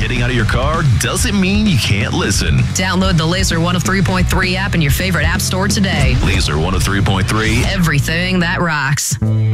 getting out of your car doesn't mean you can't listen. Download the Laser 103.3 app in your favorite app store today. Laser 103.3. Everything that rocks.